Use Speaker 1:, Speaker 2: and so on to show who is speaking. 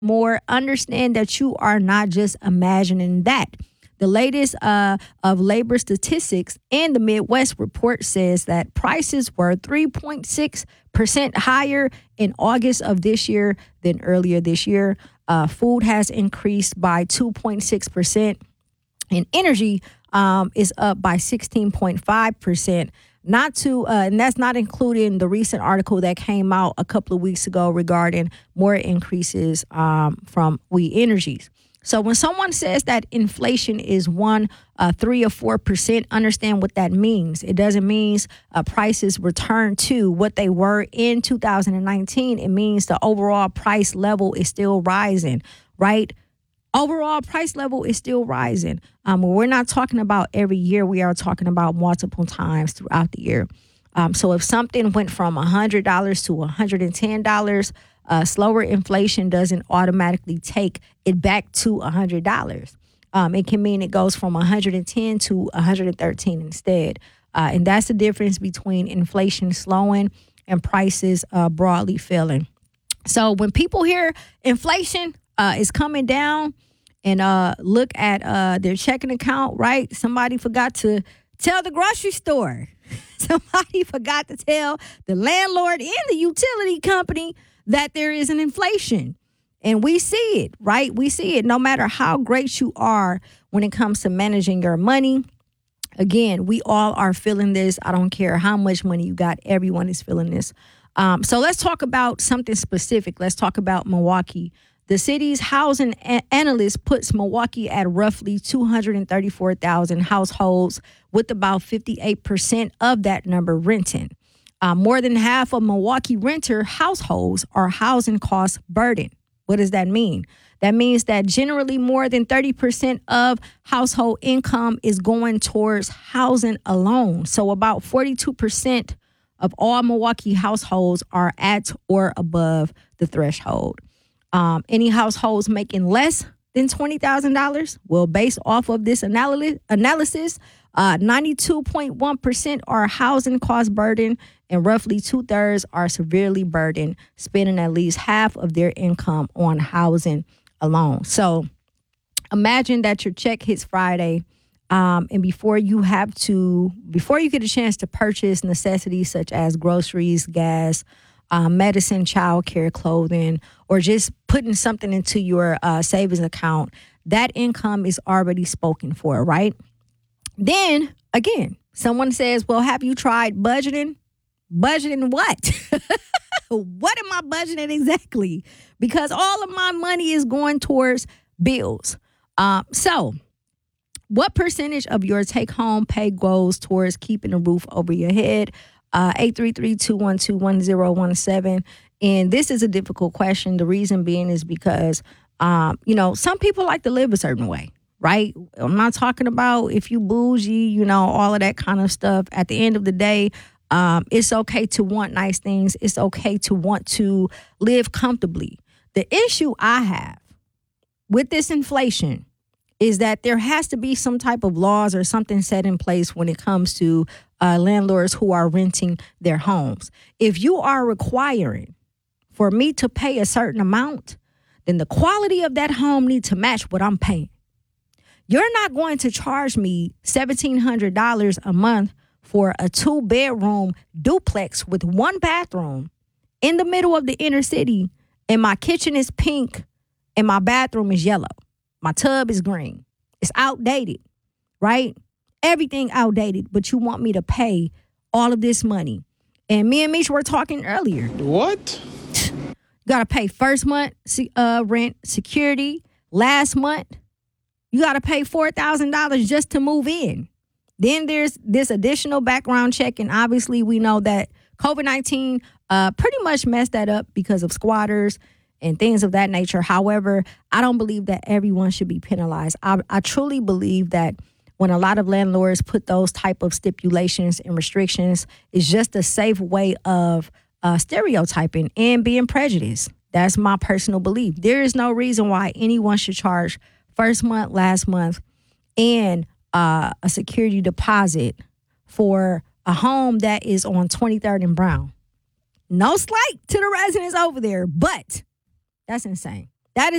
Speaker 1: more, understand that you are not just imagining that. The latest of labor statistics in the Midwest report says that prices were 3.6% higher in August of this year than earlier this year. Food has increased by 2.6%, and energy is up by 16.5%. And that's not including the recent article that came out a couple of weeks ago regarding more increases from We Energies. So when someone says that inflation is 3 or 4%, understand what that means. It doesn't mean prices return to what they were in 2019. It means the overall price level is still rising, right? Overall price level is still rising. We're not talking about every year. We are talking about multiple times throughout the year. So if something went from $100 to $110, slower inflation doesn't automatically take it back to $100. It can mean it goes from 110 to 113 instead. And that's the difference between inflation slowing and prices broadly falling. So when people hear inflation is coming down and look at their checking account, right? Somebody forgot to tell the grocery store. Somebody forgot to tell the landlord and the utility company that there is an inflation. And we see it, right? We see it no matter how great you are when it comes to managing your money. Again, we all are feeling this. I don't care how much money you got. Everyone is feeling this. So let's talk about something specific. Let's talk about Milwaukee. The city's housing analyst puts Milwaukee at roughly 234,000 households, with about 58% of that number renting. More than half of Milwaukee renter households are housing cost burden. What does that mean? That means that generally more than 30% of household income is going towards housing alone. So about 42% of all Milwaukee households are at or above the threshold. Any households making less than $20,000? Well, based off of this analysis, 92.1% are housing cost burden, and roughly 2/3 are severely burdened, spending at least half of their income on housing alone. So imagine that your check hits Friday, and before you get a chance to purchase necessities such as groceries, gas, medicine, childcare, clothing, or just putting something into your savings account, that income is already spoken for, right? Then, again, someone says, well, have you tried budgeting? Budgeting what? What am I budgeting exactly? Because all of my money is going towards bills. So what percentage of your take-home pay goes towards keeping a roof over your head? 833-212-1017. And this is a difficult question. The reason being is because, some people like to live a certain way, right? I'm not talking about if you bougie, all of that kind of stuff. At the end of the day, it's okay to want nice things. It's okay to want to live comfortably. The issue I have with this inflation is that there has to be some type of laws or something set in place when it comes to landlords who are renting their homes. If you are requiring for me to pay a certain amount, then the quality of that home needs to match what I'm paying. You're not going to charge me $1,700 a month for a 2-bedroom duplex with 1 bathroom in the middle of the inner city, and my kitchen is pink and my bathroom is yellow. My tub is green. It's outdated, right? Everything outdated, but you want me to pay all of this money. And me and Mish were talking earlier.
Speaker 2: What?
Speaker 1: You got to pay first month rent, security. Last month, you got to pay $4,000 just to move in. Then there's this additional background check. And obviously, we know that COVID-19 pretty much messed that up because of squatters and things of that nature. However, I don't believe that everyone should be penalized. I truly believe that when a lot of landlords put those type of stipulations and restrictions, it's just a safe way of stereotyping and being prejudiced. That's my personal belief. There is no reason why anyone should charge first month, last month, and a security deposit for a home that is on 23rd and Brown. No slight to the residents over there, but that's insane.